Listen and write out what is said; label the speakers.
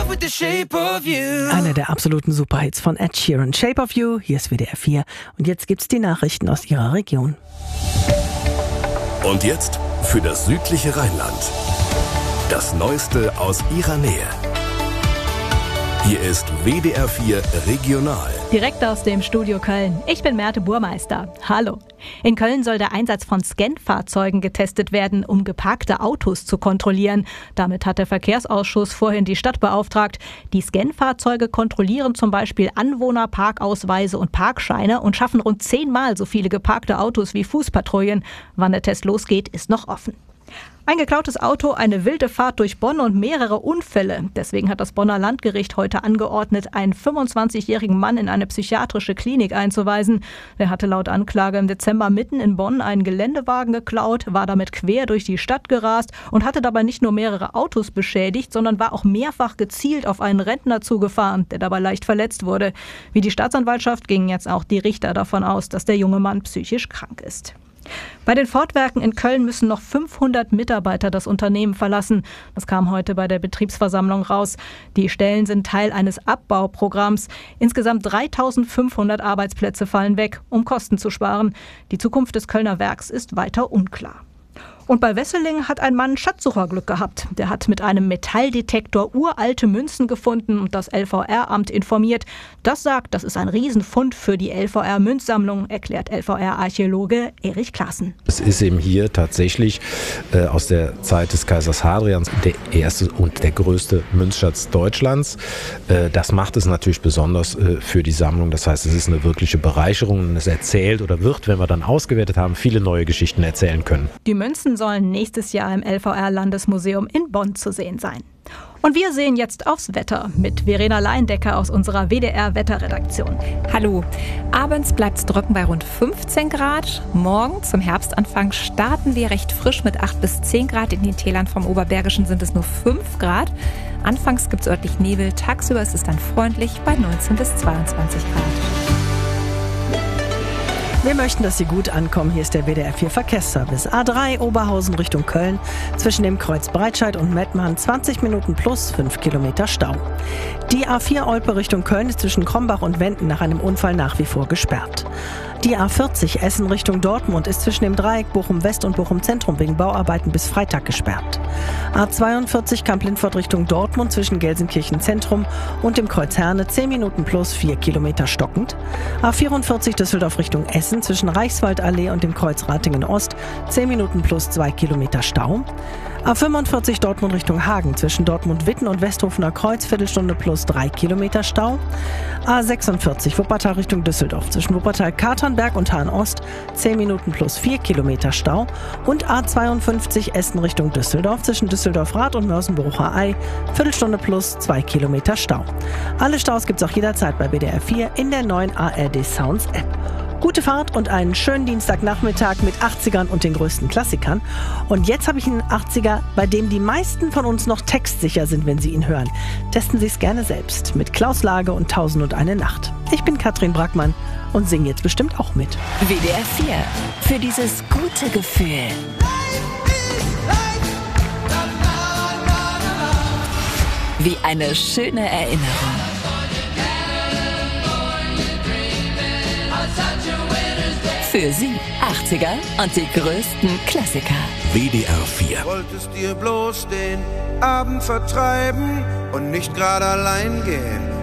Speaker 1: with the shape of you.
Speaker 2: Einer der absoluten Superhits von Ed Sheeran, Shape of You. Hier ist WDR 4. Und jetzt gibt's die Nachrichten aus Ihrer Region.
Speaker 3: Und jetzt für das südliche Rheinland. Das Neueste aus Ihrer Nähe. Hier ist WDR 4 Regional.
Speaker 4: Direkt aus dem Studio Köln. Ich bin Merte Burmeister. Hallo. In Köln soll der Einsatz von Scan-Fahrzeugen getestet werden, um geparkte Autos zu kontrollieren. Damit hat der Verkehrsausschuss vorhin die Stadt beauftragt. Die Scan-Fahrzeuge kontrollieren zum Beispiel Anwohner, Parkausweise und Parkscheine und schaffen rund 10-mal so viele geparkte Autos wie Fußpatrouillen. Wann der Test losgeht, ist noch offen. Ein geklautes Auto, eine wilde Fahrt durch Bonn und mehrere Unfälle. Deswegen hat das Bonner Landgericht heute angeordnet, einen 25-jährigen Mann in eine psychiatrische Klinik einzuweisen. Der hatte laut Anklage im Dezember mitten in Bonn einen Geländewagen geklaut, war damit quer durch die Stadt gerast und hatte dabei nicht nur mehrere Autos beschädigt, sondern war auch mehrfach gezielt auf einen Rentner zugefahren, der dabei leicht verletzt wurde. Wie die Staatsanwaltschaft gingen jetzt auch die Richter davon aus, dass der junge Mann psychisch krank ist. Bei den Ford-Werken in Köln müssen noch 500 Mitarbeiter das Unternehmen verlassen. Das kam heute bei der Betriebsversammlung raus. Die Stellen sind Teil eines Abbauprogramms. Insgesamt 3.500 Arbeitsplätze fallen weg, um Kosten zu sparen. Die Zukunft des Kölner Werks ist weiter unklar. Und bei Wesseling hat ein Mann Schatzsucherglück gehabt. Der hat mit einem Metalldetektor uralte Münzen gefunden und das LVR-Amt informiert. Das sagt, das ist ein Riesenfund für die LVR-Münzsammlung, erklärt LVR-Archäologe Erich Klaassen.
Speaker 5: Es ist eben hier tatsächlich aus der Zeit des Kaisers Hadrians der erste und der größte Münzschatz Deutschlands. Das macht es natürlich besonders für die Sammlung. Das heißt, es ist eine wirkliche Bereicherung und es erzählt oder wird, wenn wir dann ausgewertet haben, viele neue Geschichten erzählen können.
Speaker 4: Die Münzen sollen nächstes Jahr im LVR-Landesmuseum in Bonn zu sehen sein. Und wir sehen jetzt aufs Wetter mit Verena Leindecker aus unserer WDR-Wetterredaktion.
Speaker 6: Hallo. Abends bleibt es trocken bei rund 15 Grad. Morgen zum Herbstanfang starten wir recht frisch mit 8 bis 10 Grad. In den Tälern vom Oberbergischen sind es nur 5 Grad. Anfangs gibt es örtlich Nebel. Tagsüber ist es dann freundlich bei 19 bis 22 Grad.
Speaker 2: Wir möchten, dass Sie gut ankommen. Hier ist der WDR 4 Verkehrsservice. A3 Oberhausen Richtung Köln. Zwischen dem Kreuz Breitscheid und Mettmann 20 Minuten plus 5 Kilometer Stau. Die A4 Olpe Richtung Köln ist zwischen Krombach und Wenden nach einem Unfall nach wie vor gesperrt. Die A40 Essen Richtung Dortmund ist zwischen dem Dreieck Bochum West und Bochum Zentrum wegen Bauarbeiten bis Freitag gesperrt. A42 Kamp-Lindfort Richtung Dortmund zwischen Gelsenkirchen Zentrum und dem Kreuz Herne 10 Minuten plus 4 Kilometer stockend. A44 Düsseldorf Richtung Essen zwischen Reichswaldallee und dem Kreuz Ratingen Ost 10 Minuten plus 2 Kilometer Stau. A45 Dortmund Richtung Hagen zwischen Dortmund-Witten und Westhofener Kreuz Viertelstunde plus 3 Kilometer Stau. A46 Wuppertal Richtung Düsseldorf zwischen Wuppertal-Katernberg und Hahn-Ost 10 Minuten plus 4 Kilometer Stau. Und A52 Essen Richtung Düsseldorf zwischen Düsseldorf-Rath und Mörsenbrucher Ei Viertelstunde plus 2 Kilometer Stau. Alle Staus gibt's auch jederzeit bei WDR 4 in der neuen ARD Sounds App. Gute Fahrt und einen schönen Dienstagnachmittag mit 80ern und den größten Klassikern. Und jetzt habe ich einen 80er, bei dem die meisten von uns noch textsicher sind, wenn Sie ihn hören. Testen Sie es gerne selbst mit Klaus Lage und 1001 Nacht. Ich bin Katrin Brackmann und singe jetzt bestimmt auch mit.
Speaker 7: WDR 4. Für dieses gute Gefühl. Wie eine schöne Erinnerung. Für Sie 80er und die größten Klassiker.
Speaker 3: WDR 4.
Speaker 1: Wolltest dir bloß den Abend vertreiben und nicht gerade allein gehen.